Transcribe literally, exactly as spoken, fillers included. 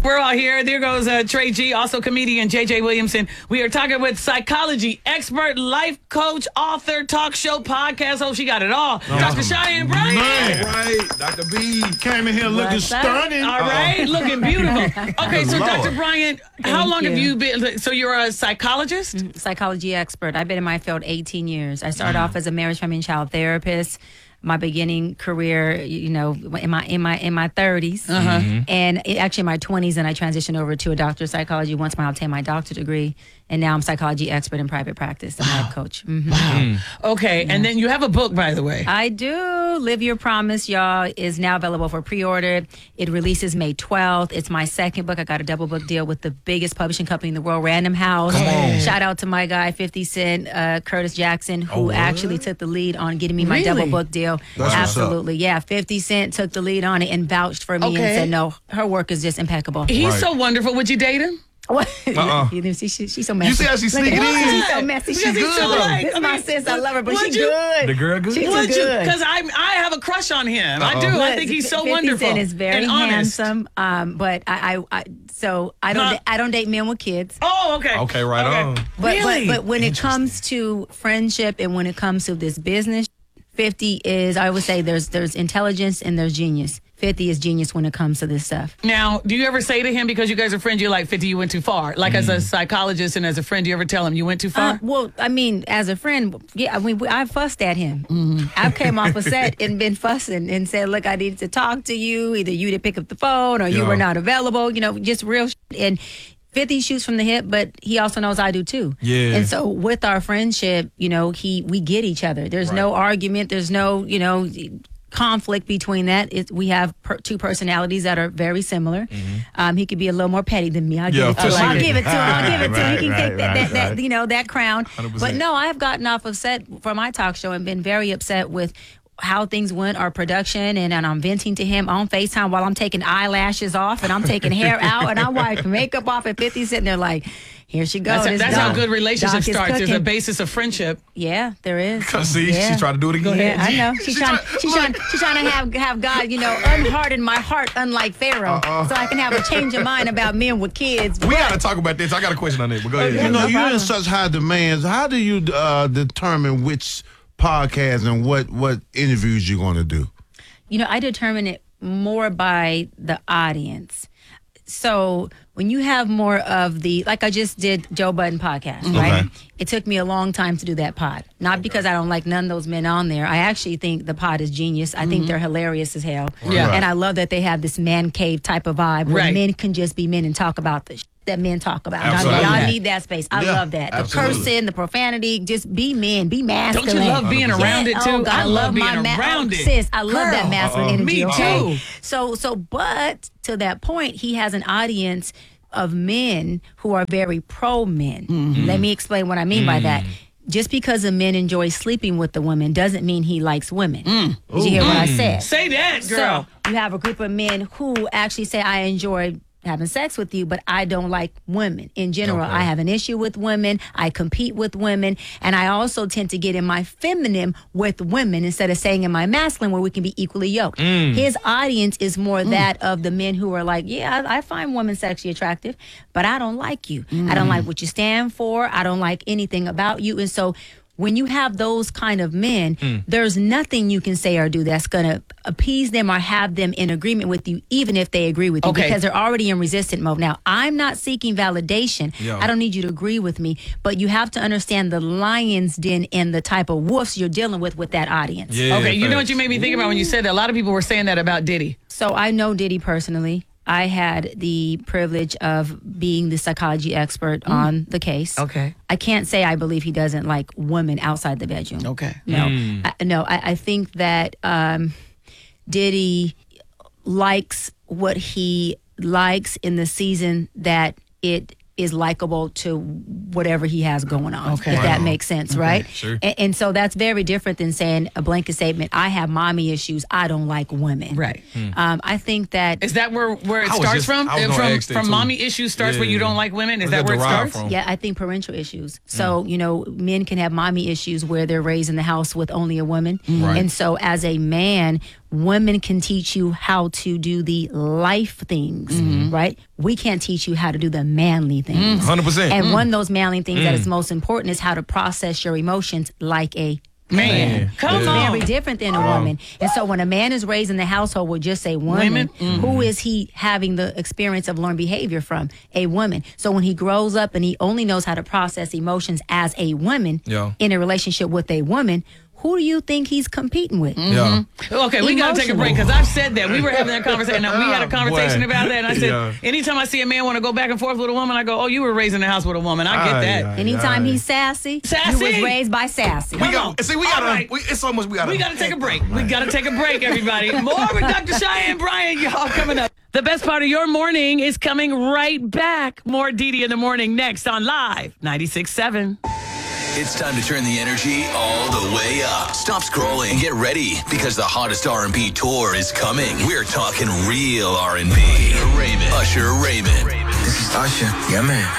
We're all here. There goes uh, Trey G, also comedian J J Williamson. We are talking with psychology expert, life coach, author, talk show, podcast host. She got it all. Oh, Doctor Cheyenne Bryant. Man. All right, Doctor B came in here looking What's stunning. All right, Uh-oh. looking beautiful. Okay, so Lord. Doctor Bryant, how Thank long you. have you been? So you're a psychologist? Psychology expert. I've been in my field eighteen years. I started off as a marriage, family, and child therapist. My beginning career, you know, in my in my in my thirties, Uh-huh. and it, actually in my twenties, and I transitioned over to a doctor of psychology once I obtained my doctorate degree, and now I'm psychology expert in private practice and life coach. Mhm. Wow. Okay, and then you have a book, by the way. I do. Live Your Promise, y'all, is now available for pre-order. It releases May twelfth. It's my second book. I got a double book deal with the biggest publishing company in the world, Random House. Come on. Shout out to my guy, fifty Cent, uh, Curtis Jackson, who Oh, what? actually took the lead on getting me my Really? double book deal. That's what's up. Absolutely. Yeah, fifty Cent took the lead on it and vouched for me Okay. and said, no, her work is just impeccable. He's Right. so wonderful. Would you date him? What? Uh-uh. You know, she, she, she's so messy. You see how she's Look at sneaking her. in? She's so messy. Because She's he's good. so like- This is I my mean, sis. I love her, but would she's you- good. The girl good? She's too Would you? good. Because I I have a crush on him. I Uh-oh. do. I Look, think he's so fifty wonderful. Cent is very and honest. handsome. Um, but I, I, I so I don't, Huh? da- I don't date men with kids. Oh, okay. Okay, right on. But, Really? but but when it comes to friendship and when it comes to this business, fifty is, I would say there's there's intelligence and there's genius. fifty is genius when it comes to this stuff. Now, do you ever say to him, because you guys are friends, you're like, fifty, you went too far? Like, as a psychologist and as a friend, do you ever tell him you went too far? Uh, well, I mean, as a friend, yeah, I mean, I fussed at him. Mm-hmm. I've came off a set and been fussing and said, look, I needed to talk to you. Either you didn't pick up the phone or you Yeah. were not available, you know, just real shit. And fifty shoots from the hip, but he also knows I do too. Yeah. And so with our friendship, you know, he we get each other. There's no argument. There's no, you know, conflict between that. It, we have per, two personalities that are very similar. Um, he could be a little more petty than me. I'll Yeah, give it to for him. I'll sure. give it to him. I'll give it to him. He can Right, take that, right, that, that, right. you know, that crown. one hundred But percent. no, I've gotten off of set for my talk show and been very upset with how things went, our production, and, and I'm venting to him on FaceTime while I'm taking eyelashes off and I'm taking hair out and I'm wiping makeup off at fifty, sitting there like, here she goes. that's This that's how doc- good relationships doc is start. There's a cooking. basis of friendship. Yeah, there is. Cause see, yeah. she's trying to do it again. Yeah, I know. She's She trying. try- She's look. trying. She's trying to have have God, you know, unharden my heart, unlike Pharaoh, Uh-uh. so I can have a change of mind about men with kids. We gotta talk about this. I got a question on it, but go ahead. Okay. You You know, No you're in problem. such high demands. How do you uh, determine which podcast and what, what interviews you're going to do? You know, I determine it more by the audience. So when you have more of the, like I just did Joe Budden podcast, right? Okay. It took me a long time to do that pod. Not because I don't like none of those men on there. I actually think the pod is genius. I think they're hilarious as hell. Yeah. And I love that they have this man cave type of vibe where Right. men can just be men and talk about the shit that men talk about. Absolutely. Y'all Yeah. need that space. I Yeah, love that. The absolutely. cursing, the profanity, just be men, be masculine. Don't you love being around it, too? Oh, God, I love being my ma- around oh, it. Sis, I love that Girl. masculine Uh-uh. energy. Me okay? too. So, so, but to that point, he has an audience of men who are very pro men. Mm-hmm. Let me explain what I mean by that. Mm. Just because a man enjoys sleeping with the women doesn't mean he likes women. Did you hear what I said? Say that, girl. So you have a group of men who actually say, I enjoy having sex with you, but I don't like women in general. Okay. I have an issue with women. I compete with women. And I also tend to get in my feminine with women instead of saying in my masculine where we can be equally yoked. His audience is more that of the men who are like, yeah, I, I find women sexually attractive, but I don't like you. I don't like what you stand for. I don't like anything about you. And so when you have those kind of men, there's nothing you can say or do that's going to appease them or have them in agreement with you, even if they agree with you, Okay. because they're already in resistant mode. Now, I'm not seeking validation. Yeah. I don't need you to agree with me, but you have to understand the lion's den and the type of wolves you're dealing with with that audience. Yeah, Okay, you know what facts. you made me think about when you said that? A lot of people were saying that about Diddy. So I know Diddy personally. I had the privilege of being the psychology expert on the case. Okay. I can't say I believe he doesn't like women outside the bedroom. Okay. No, I, no. I, I think that um, Diddy likes what he likes in the season that it is likable to whatever he has going on. Okay. If Right that on. makes sense, right? sure. And, and so that's very different than saying a blanket statement. I have mommy issues. I don't like women. Right. Um, I think that. Is that where, where it I was starts just- from? I was Uh, gonna from ask that from too. mommy issues starts where you Yeah. don't like women? Is Where's that that where it derived starts? from? Yeah, I think parental issues. So, you know, men can have mommy issues where they're raised in the house with only a woman. Right. And so as a man, women can teach you how to do the life things, Mm-hmm. right? We can't teach you how to do the manly things. one hundred percent. And one of those manly things that is most important is how to process your emotions like a Man, Man. come it's on. very different than a woman. And so when a man is raised in the household with just a woman, Women? Mm-hmm. who is he having the experience of learned behavior from? A woman. So when he grows up and he only knows how to process emotions as a woman Yeah. in a relationship with a woman, who do you think he's competing with? Yeah. Okay, we got to take a break because I've said that. We were having that conversation. We had a conversation Boy. about that. And I said, Yeah. anytime I see a man want to go back and forth with a woman, I go, oh, you were raised in the house with a woman. I get Aye, that. aye. Anytime Aye. he's sassy, Sassy. he was raised by sassy. We Come got on. see. We All got to. right. We, it's so much we got to. We got to take a break. We got to take a break, everybody. More with Doctor Cheyenne Bryant, y'all, coming up. The best part of your morning is coming right back. More Dee Dee in the morning next on Live ninety-six point seven. It's time to turn the energy all the way up. Stop scrolling and get ready because the hottest R and B tour is coming. We're talking real R and B. Raymond. Usher Raymond. This is Usher. Yeah, man.